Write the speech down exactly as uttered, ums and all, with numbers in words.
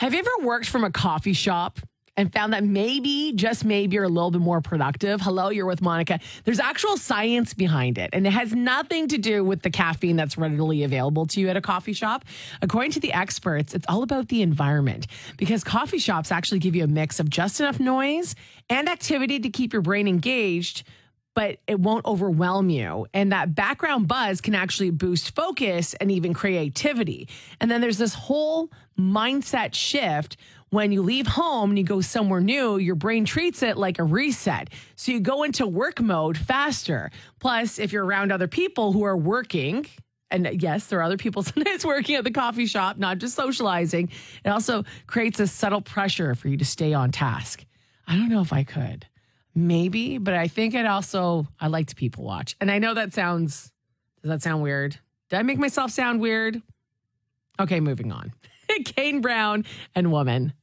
Have you ever worked from a coffee shop and found that maybe, just maybe, you're a little bit more productive? Hello, you're with Monica. There's actual science behind it, and it has nothing to do with the caffeine that's readily available to you at a coffee shop. According to the experts, it's all about the environment, because coffee shops actually give you a mix of just enough noise and activity to keep your brain engaged, but it won't overwhelm you. And that background buzz can actually boost focus and even creativity. And then there's this whole mindset shift. When you leave home and you go somewhere new, your brain treats it like a reset. So you go into work mode faster. Plus, if you're around other people who are working, and yes, there are other people sometimes working at the coffee shop, not just socializing, it also creates a subtle pressure for you to stay on task. I don't know if I could. Maybe, but I think it also, I like to people watch. And I know that sounds, does that sound weird? Did I make myself sound weird? Okay, moving on. Kane Brown and Woman.